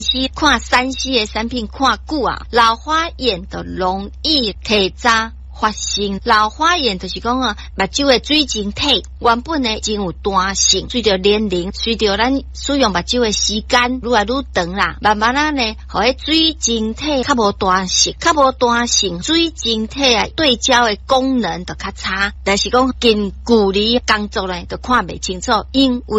是看3C 的产品看久啊，老花眼的容易提早发生。老花眼就是讲啊，目睭的水晶体原本呢真有弹性，随着年龄，随着咱使用目睭的时间愈来愈长啦，慢慢啊呢，互迄水晶体较无弹性，水晶体啊对焦的功能就较差，但是讲近距离工作呢，就看袂清楚，因为